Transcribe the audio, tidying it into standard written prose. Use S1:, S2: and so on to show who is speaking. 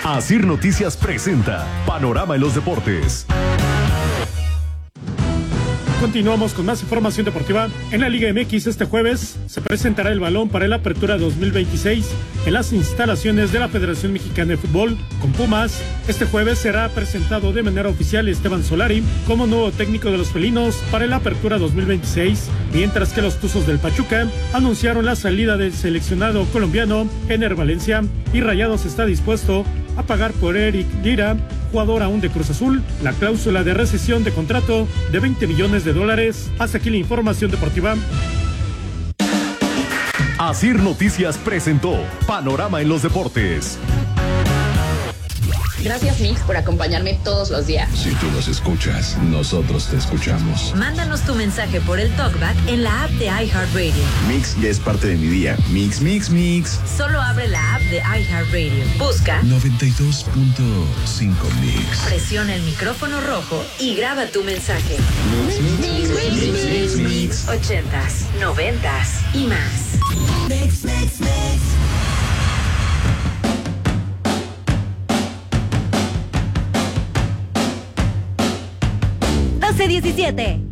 S1: Asir Noticias presenta Panorama en los Deportes.
S2: Continuamos con más información deportiva. En la Liga MX este jueves se presentará el balón para la apertura 2026 en las instalaciones de la Federación Mexicana de Fútbol con Pumas. Este jueves será presentado de manera oficial Esteban Solari como nuevo técnico de los felinos para la apertura 2026, mientras que los Tuzos del Pachuca anunciaron la salida del seleccionado colombiano Ener Valencia y Rayados está dispuesto a pagar por Eric Lira, jugador aún de Cruz Azul, la cláusula de rescisión de contrato de $20 millones. Hasta aquí la información deportiva.
S1: Asir Noticias presentó Panorama en los Deportes.
S3: Gracias, Mix, por acompañarme todos los días.
S4: Si tú nos escuchas, nosotros te escuchamos.
S5: Mándanos tu mensaje por el TalkBack en la app de iHeartRadio.
S4: Mix ya es parte de mi día. Mix, mix, mix.
S5: Solo abre la app de iHeartRadio. Busca
S4: 92.5 Mix.
S5: Presiona el micrófono rojo y graba tu mensaje.
S4: Mix, mix, mix, mix, mix.
S5: 80s, 90s y más.
S6: Mix, mix, mix. 12:17.